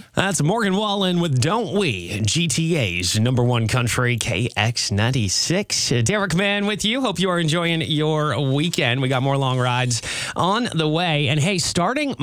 That's Morgan Wallen with Don't We, GTA's number one country, KX96. Derek Mann with you. Hope you are enjoying your weekend. We got more long rides on the way. And hey, starting